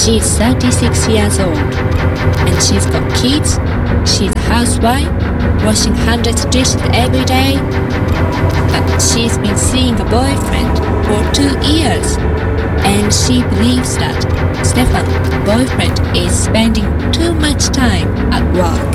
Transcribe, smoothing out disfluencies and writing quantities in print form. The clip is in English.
She's 36 years old, and she's got kids. She's a housewife, washing hundreds of dishes every day. But she's been seeing a boyfriend for 2 years, and she believes that Stefan, boyfriend, is spending too much time at work.